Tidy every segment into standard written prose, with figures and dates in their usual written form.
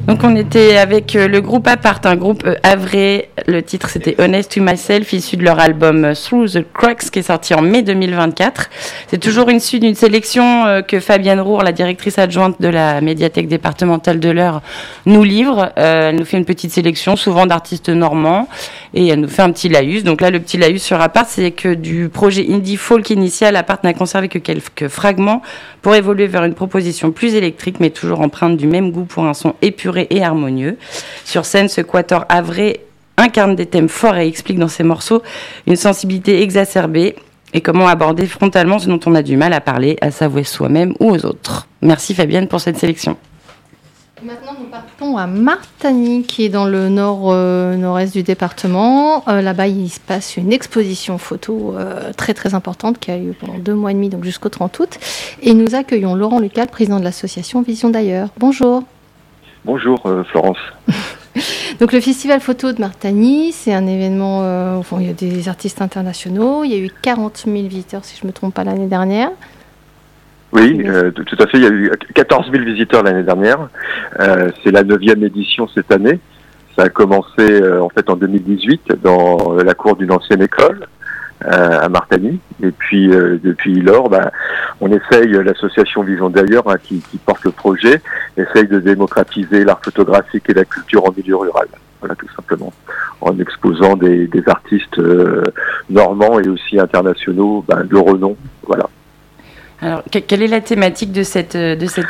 Donc on était avec le groupe Apart, un groupe havrais. Le titre c'était Honest to Myself, issu de leur album Through the Cracks qui est sorti en mai 2024. C'est toujours une suite d'une sélection que Fabienne Roure, la directrice adjointe de la médiathèque départementale de l'Eure, nous livre. Elle nous fait une petite sélection, souvent d'artistes normands, et elle nous fait un petit laïus. Donc là, le petit laïus sur Apart, c'est que du projet indie folk initial, Apart n'a conservé que quelques fragments pour évoluer vers une proposition plus électrique, mais toujours empreinte du même goût pour un son épuré et harmonieux. Sur scène, ce quatuor havrais incarne des thèmes forts et explique dans ses morceaux une sensibilité exacerbée et comment aborder frontalement ce dont on a du mal à parler, à s'avouer soi-même ou aux autres. Merci Fabienne pour cette sélection. Maintenant, nous partons à Martany, qui est dans le nord-est du département. Là-bas, il se passe une exposition photo très très importante qui a eu pendant 2 mois et demi, donc jusqu'au 30 août. Et nous accueillons Laurent Lucas, président de l'association Vision d'ailleurs. Bonjour. Bonjour Florence. Donc le festival photo de Martany, c'est un événement où il y a des artistes internationaux. Il y a eu 40 000 visiteurs, si je ne me trompe pas, l'année dernière. Oui, tout à fait. Il y a eu 14 000 visiteurs l'année dernière. C'est la 9e édition cette année. Ça a commencé en fait en 2018 dans la cour d'une ancienne école à Martany. Et puis depuis lors, on essaye, l'association Vision d'ailleurs, qui porte le projet, essaye de démocratiser l'art photographique et la culture en milieu rural. Voilà, tout simplement, en exposant des artistes normands et aussi internationaux de renom. Voilà. Alors, quelle est la thématique de cette édition ?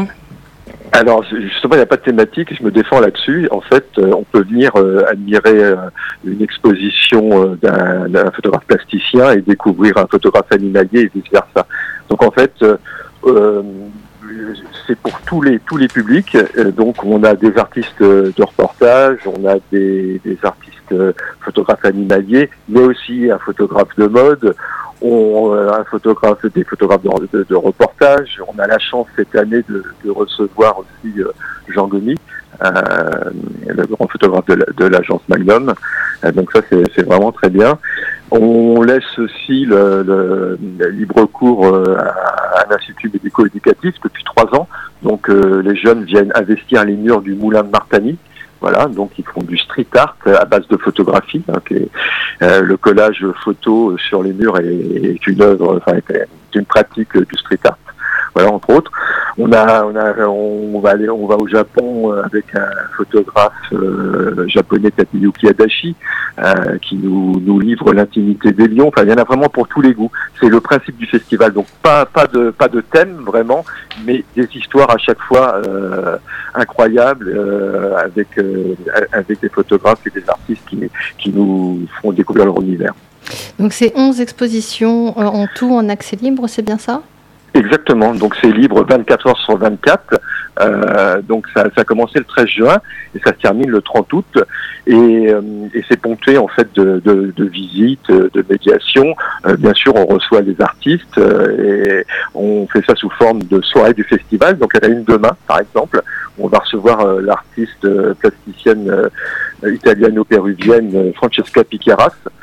Alors, justement, il n'y a pas de thématique, je me défends là-dessus. En fait, on peut venir admirer une exposition d'un photographe plasticien et découvrir un photographe animalier et vice-versa. Donc, en fait, c'est pour tous les publics. Donc, on a des artistes de reportage, on a des artistes photographes animaliers, mais aussi un photographe de mode. Des photographes de reportage. On a la chance cette année de recevoir aussi Jean Gomy, le grand photographe de l'agence Magnum. Donc ça, c'est vraiment très bien. On laisse aussi le libre cours à l'Institut médico-éducatif depuis 3 ans. Donc les jeunes viennent investir les murs du moulin de Martany. Voilà, donc ils font du street art à base de photographie. Le collage photo sur les murs est une pratique du street art. Voilà, entre autres. On va au Japon avec un photographe japonais, Tateyuki Adachi, qui nous livre l'intimité des lions. Enfin, il y en a vraiment pour tous les goûts. C'est le principe du festival. Donc pas de thème vraiment, mais des histoires à chaque fois incroyables avec des photographes et des artistes qui nous font découvrir leur univers. Donc c'est 11 expositions en tout en accès libre, c'est bien ça ? Exactement, donc c'est libre 24 heures sur 24, donc ça a commencé le 13 juin et ça se termine le 30 août et c'est ponctué en fait de visites, de médiations. Bien sûr, on reçoit les artistes et on fait ça sous forme de soirée du festival. Donc il y en a une demain par exemple, on va recevoir l'artiste plasticienne italiano-péruvienne Francesca Piqueras,